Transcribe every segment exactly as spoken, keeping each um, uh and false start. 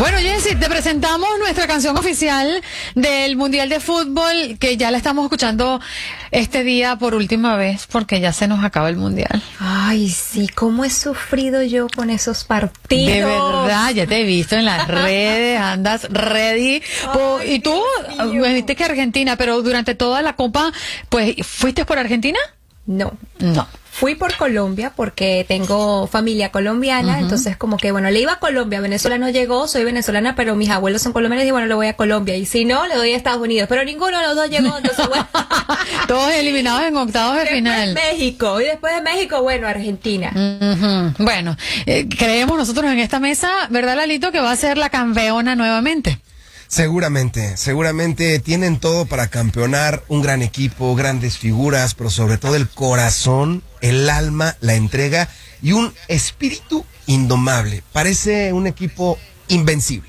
Bueno, Jessy, te presentamos nuestra canción oficial del Mundial de Fútbol, que ya la estamos escuchando este día por última vez, porque ya se nos acaba el Mundial. Ay, sí, cómo he sufrido yo con esos partidos. De verdad, ya te he visto en las redes, andas ready. Ay, y tú, me dijiste que Argentina, pero durante toda la Copa, pues, ¿fuiste por Argentina? No. No. Fui por Colombia porque tengo familia colombiana, uh-huh. Entonces como que bueno, le iba a Colombia, Venezuela no llegó, soy venezolana, pero mis abuelos son colombianos y bueno, le voy a Colombia, y si no, le doy a Estados Unidos, pero ninguno de los dos llegó, entonces bueno. Todos eliminados en octavos de después final. México, y después de México, bueno, Argentina. Uh-huh. Bueno, eh, creemos nosotros en esta mesa, ¿verdad, Lalito, que va a ser la campeona nuevamente? Seguramente, seguramente tienen todo para campeonar, un gran equipo, grandes figuras, pero sobre todo el corazón, el alma, la entrega y un espíritu indomable. Parece un equipo invencible.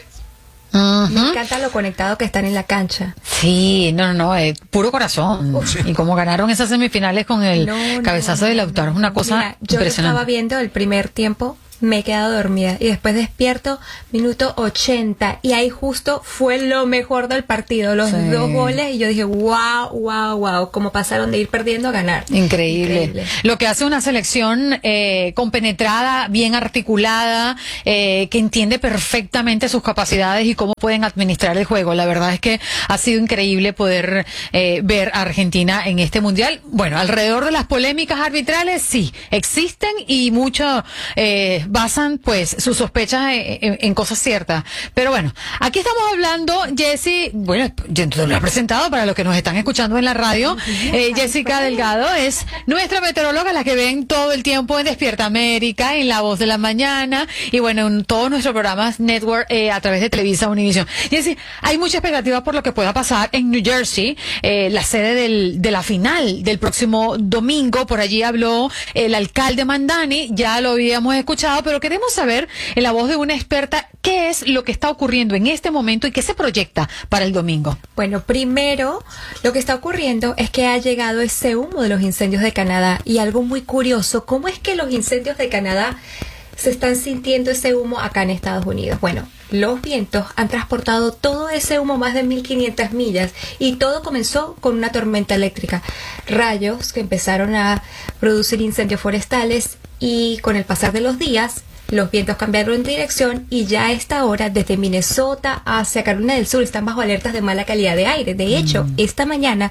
Uh-huh. Me encanta lo conectado que están en la cancha. Sí, no, no, no, eh, puro corazón. Uf. Y como ganaron esas semifinales con el no, cabezazo no, de Lautaro, es una cosa Mira, impresionante. Yo estaba viendo el primer tiempo, me he quedado dormida y después despierto, minuto ochenta, y ahí justo fue lo mejor del partido, los sí. dos goles, y yo dije, wow, wow, wow, como pasaron de ir perdiendo a ganar. Increíble. Increíble. Lo que hace una selección eh, compenetrada, bien articulada, eh, que entiende perfectamente sus capacidades y cómo pueden administrar el juego. La verdad es que ha sido increíble poder eh, ver a Argentina en este Mundial. Bueno, alrededor de las polémicas arbitrales, sí, existen y mucho... Eh, basan pues sus sospechas en, en, en cosas ciertas. Pero bueno, aquí estamos hablando, Jessy, bueno, yo te lo he presentado para los que nos están escuchando en la radio. Eh, Jessica Delgado es nuestra meteoróloga, la que ven todo el tiempo en Despierta América, en La Voz de la Mañana y bueno, en todos nuestros programas network eh, a través de Televisa Univision. Jessy, hay mucha expectativa por lo que pueda pasar en New Jersey, eh, la sede del, de la final del próximo domingo. Por allí habló el alcalde Mandani, ya lo habíamos escuchado, pero queremos saber, en la voz de una experta, qué es lo que está ocurriendo en este momento y qué se proyecta para el domingo. Bueno, primero, lo que está ocurriendo es que ha llegado ese humo de los incendios de Canadá, y algo muy curioso, ¿cómo es que los incendios de Canadá se están sintiendo ese humo acá en Estados Unidos? Bueno, los vientos han transportado todo ese humo más de mil quinientas millas, y todo comenzó con una tormenta eléctrica, rayos que empezaron a producir incendios forestales, y con el pasar de los días los vientos cambiaron de dirección y ya a esta hora desde Minnesota hacia Carolina del Sur están bajo alertas de mala calidad de aire. De hecho, mm. esta mañana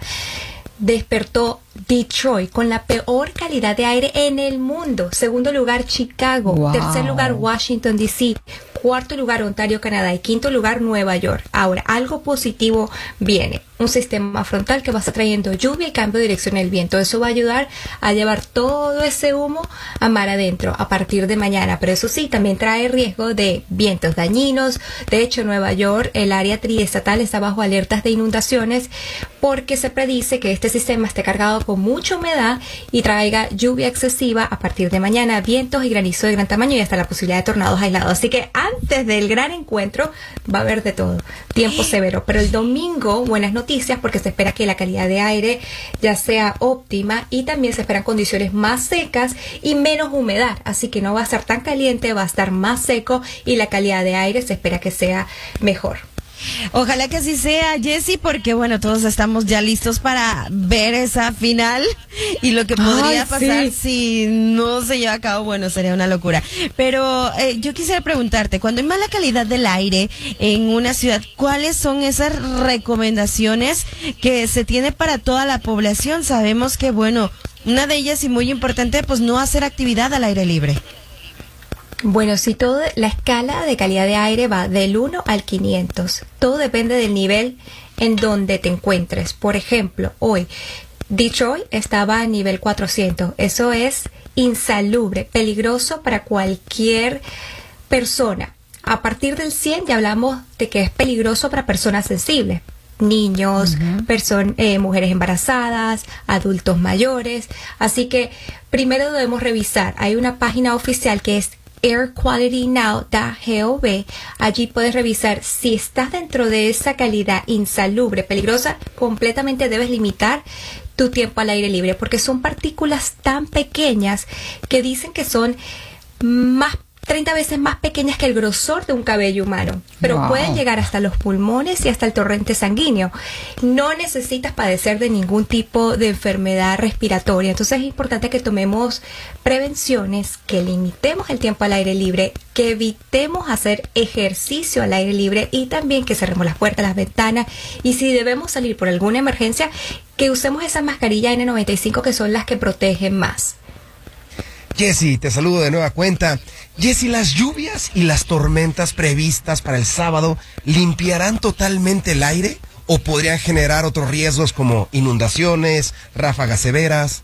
despertó Detroit con la peor calidad de aire en el mundo. Segundo lugar, Chicago. Wow. Tercer lugar, Washington, D C Cuarto lugar, Ontario, Canadá. Y quinto lugar, Nueva York. Ahora, algo positivo viene. Un sistema frontal que va a estar trayendo lluvia y cambio de dirección del viento. Eso va a ayudar a llevar todo ese humo a mar adentro a partir de mañana. Pero eso sí, también trae riesgo de vientos dañinos. De hecho, en Nueva York, el área triestatal está bajo alertas de inundaciones porque se predice que este sistema esté cargado con mucha humedad y traiga lluvia excesiva a partir de mañana, vientos y granizo de gran tamaño y hasta la posibilidad de tornados aislados. Así que antes del gran encuentro va a haber de todo, tiempo severo. Pero el domingo, buenas noticias, porque se espera que la calidad de aire ya sea óptima y también se esperan condiciones más secas y menos humedad. Así que no va a estar tan caliente, va a estar más seco y la calidad de aire se espera que sea mejor. Ojalá que así sea, Jessy, porque bueno, todos estamos ya listos para ver esa final y lo que podría Ay, pasar sí. si no se lleva a cabo, bueno, sería una locura. Pero eh, yo quisiera preguntarte, cuando hay mala calidad del aire en una ciudad, ¿cuáles son esas recomendaciones que se tiene para toda la población? Sabemos que, bueno, una de ellas y muy importante, pues no hacer actividad al aire libre. Bueno, si todo, la escala de calidad de aire va del uno al quinientos. Todo depende del nivel en donde te encuentres. Por ejemplo, hoy Detroit estaba a nivel cuatrocientos. Eso es insalubre, peligroso para cualquier persona. A partir del cien ya hablamos de que es peligroso para personas sensibles. Niños, uh-huh. person- eh, mujeres embarazadas, adultos mayores. Así que primero debemos revisar. Hay una página oficial que es air quality now punto gov. Allí puedes revisar si estás dentro de esa calidad insalubre, peligrosa. Completamente debes limitar tu tiempo al aire libre porque son partículas tan pequeñas que dicen que son más treinta veces más pequeñas que el grosor de un cabello humano, pero Wow. pueden llegar hasta los pulmones y hasta el torrente sanguíneo. No necesitas padecer de ningún tipo de enfermedad respiratoria, entonces es importante que tomemos prevenciones, que limitemos el tiempo al aire libre, que evitemos hacer ejercicio al aire libre y también que cerremos las puertas, las ventanas, y si debemos salir por alguna emergencia, que usemos esas mascarillas N noventa y cinco que son las que protegen más. Jessy, te saludo de nueva cuenta. Jessy, ¿las lluvias y las tormentas previstas para el sábado limpiarán totalmente el aire o podrían generar otros riesgos como inundaciones, ráfagas severas?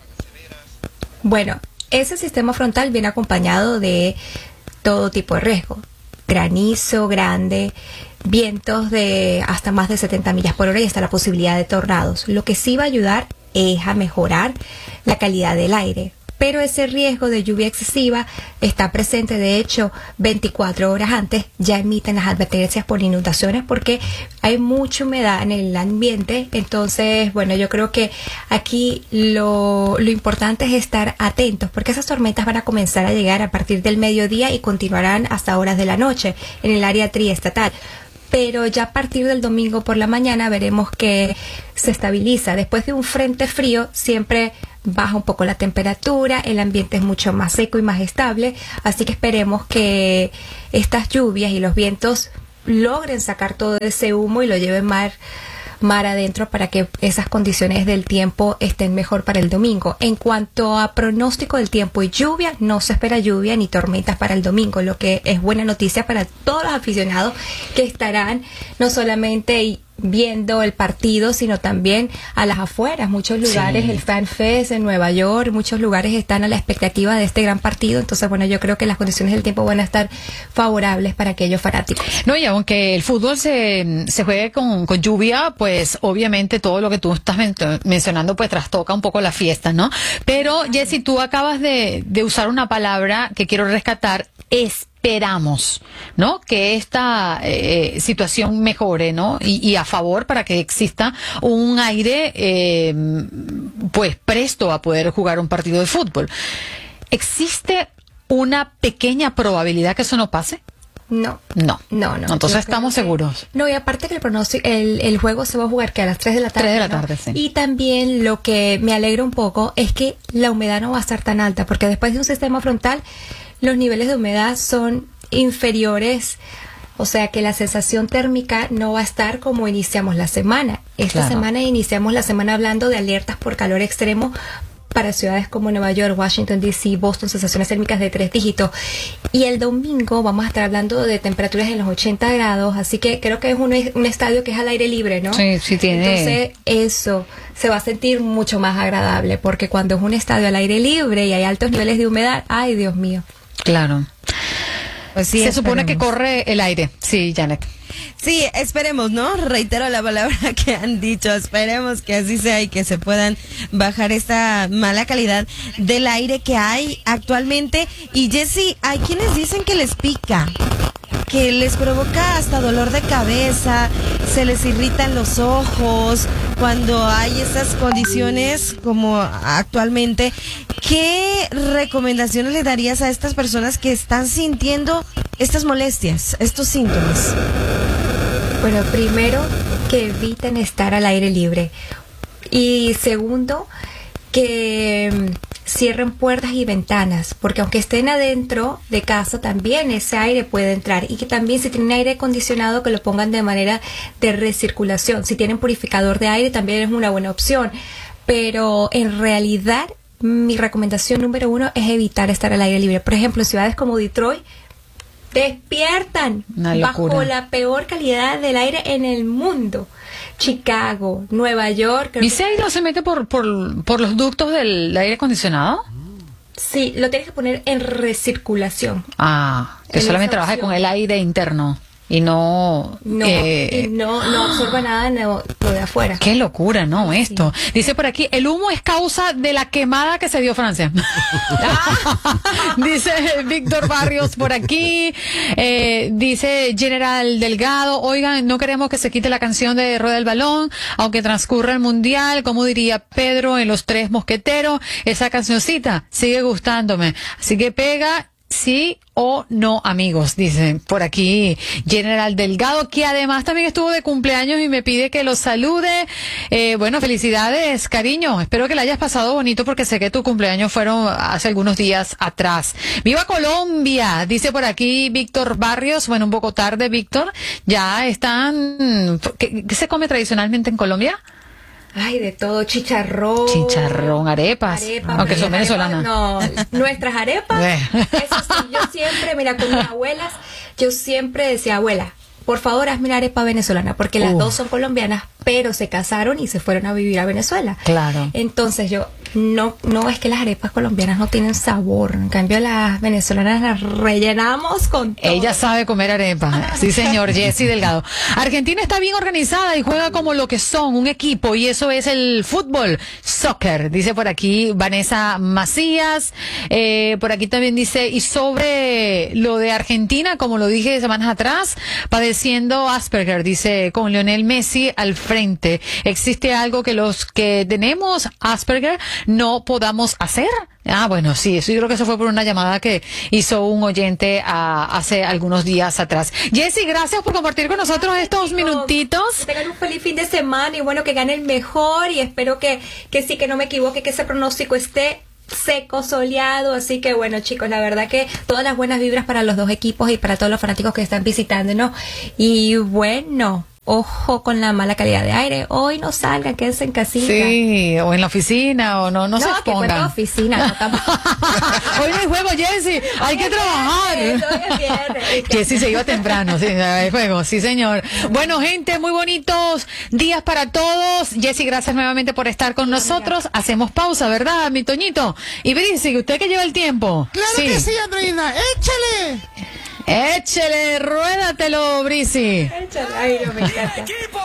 Bueno, ese sistema frontal viene acompañado de todo tipo de riesgo. Granizo grande, vientos de hasta más de setenta millas por hora y hasta la posibilidad de tornados. Lo que sí va a ayudar es a mejorar la calidad del aire. Pero ese riesgo de lluvia excesiva está presente, de hecho, veinticuatro horas antes ya emiten las advertencias por inundaciones porque hay mucha humedad en el ambiente. Entonces, bueno, yo creo que aquí lo, lo importante es estar atentos porque esas tormentas van a comenzar a llegar a partir del mediodía y continuarán hasta horas de la noche en el área triestatal. Pero ya a partir del domingo por la mañana veremos que se estabiliza. Después de un frente frío siempre baja un poco la temperatura, el ambiente es mucho más seco y más estable, así que esperemos que estas lluvias y los vientos logren sacar todo ese humo y lo lleven mar, mar adentro para que esas condiciones del tiempo estén mejor para el domingo. En cuanto a pronóstico del tiempo y lluvia, no se espera lluvia ni tormentas para el domingo, lo que es buena noticia para todos los aficionados que estarán no solamente viendo el partido, sino también a las afueras. Muchos lugares, Sí. el Fan Fest en Nueva York, muchos lugares están a la expectativa de este gran partido. Entonces, bueno, yo creo que las condiciones del tiempo van a estar favorables para aquellos fanáticos. No, y aunque el fútbol se, se juegue con, con lluvia, pues obviamente todo lo que tú estás men- mencionando pues trastoca un poco la fiesta, ¿no? Pero, Jessy, tú acabas de, de usar una palabra que quiero rescatar, esperamos, ¿no? Que esta eh, situación mejore, ¿no? Y, y a favor para que exista un aire, eh, pues presto a poder jugar un partido de fútbol. ¿Existe una pequeña probabilidad que eso no pase? No. No. No, no. Entonces Yo creo estamos que- seguros. No, y aparte que el pronóstico, el, el juego se va a jugar que a las tres de la tarde. tres de la ¿no? tarde, sí. Y también lo que me alegra un poco es que la humedad no va a estar tan alta, porque después de un sistema frontal, los niveles de humedad son inferiores. O sea que la sensación térmica no va a estar como iniciamos la semana. Esta Claro. semana iniciamos la semana hablando de alertas por calor extremo para ciudades como Nueva York, Washington D C, Boston, sensaciones térmicas de tres dígitos. Y el domingo vamos a estar hablando de temperaturas en los ochenta grados, así que creo que es un, un estadio que es al aire libre, ¿no? Sí, sí tiene. Entonces eso se va a sentir mucho más agradable, porque cuando es un estadio al aire libre y hay altos niveles de humedad, ay Dios mío. Claro. Pues sí, Se supone que esperemos. corre el aire. Sí, Janet. Sí, esperemos, ¿no? Reitero la palabra que han dicho, esperemos que así sea y que se puedan bajar esta mala calidad del aire que hay actualmente. Y Jessy, hay quienes dicen que les pica, que les provoca hasta dolor de cabeza, se les irritan los ojos cuando hay esas condiciones como actualmente. ¿Qué recomendaciones le darías a estas personas que están sintiendo estas molestias, estos síntomas? Bueno, primero, que eviten estar al aire libre. Y segundo, que mm, cierren puertas y ventanas, porque aunque estén adentro de casa, también ese aire puede entrar. Y que también si tienen aire acondicionado, que lo pongan de manera de recirculación. Si tienen purificador de aire, también es una buena opción. Pero en realidad, mi recomendación número uno es evitar estar al aire libre. Por ejemplo, en ciudades como Detroit, despiertan Una locura. bajo la peor calidad del aire en el mundo. Chicago, Nueva York. creo ¿Y que- si ahí no se mete por, por, por los ductos del aire acondicionado? Sí, lo tienes que poner en recirculación. Ah, que En solamente esa trabaje opción. con el aire interno y no... No, eh, y no, no absorba nada no, lo de afuera. Qué locura, ¿no? Esto. Dice por aquí, el humo es causa de la quemada que se dio Francia. Dice Víctor Barrios por aquí. Eh, dice General Delgado, oigan, no queremos que se quite la canción de Rueda el Balón, aunque transcurra el Mundial, como diría Pedro en Los Tres Mosqueteros, esa cancioncita sigue gustándome. Así que pega sí o no, amigos, dice por aquí General Delgado, que además también estuvo de cumpleaños y me pide que lo salude. Eh, bueno, felicidades, cariño. Espero que la hayas pasado bonito porque sé que tu cumpleaños fueron hace algunos días atrás. ¡Viva Colombia! Dice por aquí Víctor Barrios. Bueno, un poco tarde, Víctor. Ya están... ¿Qué, qué se come tradicionalmente en Colombia? Ay, de todo, chicharrón. Chicharrón, arepas. Arepas, aunque son venezolanas. No, nuestras arepas. Eso sí, yo siempre, mira, con mis abuelas, yo siempre decía, abuela, por favor, hazme una arepa venezolana, porque las Uh. dos son colombianas, pero se casaron y se fueron a vivir a Venezuela. Claro. Entonces yo, no, no, es que las arepas colombianas no tienen sabor. En cambio, las venezolanas las rellenamos con todo. Ella sabe comer arepa. Sí, señor, Jessy Delgado. Argentina está bien organizada y juega como lo que son, un equipo, y eso es el fútbol, soccer. Dice por aquí Vanessa Macías. Eh, por aquí también dice, y sobre lo de Argentina, como lo dije semanas atrás, padeciendo Asperger, dice, con Lionel Messi al frente. ¿Existe algo que los que tenemos Asperger no podamos hacer? Ah, bueno, sí, eso yo creo que eso fue por una llamada que hizo un oyente a, hace algunos días atrás. Jessy, gracias por compartir con nosotros estos Chicos, minutitos. que tengan un feliz fin de semana y bueno, que gane el mejor, y espero que, que sí, que no me equivoque, que ese pronóstico esté seco, soleado. Así que bueno, chicos, la verdad que todas las buenas vibras para los dos equipos y para todos los fanáticos que están visitándonos. Y bueno, ojo con la mala calidad de aire. Hoy no salgan, quédense en casita. Sí, o en la oficina, o no, no, No, se que cuenta expongan. oficina, no tampoco. Hoy no hay juego, Jessy, hay que trabajar. Hoy es viernes. Jessy se iba temprano, sí, hay juego, sí señor. Bueno, gente, muy bonitos días para todos. Jessy, gracias nuevamente por estar con nosotros. Hacemos pausa, ¿verdad, mi Toñito? Y Brice, usted que lleva el tiempo. Claro que sí, Andreina, échale. Échele, ruédatelo, Brice. Échale. Ay, no, me encanta.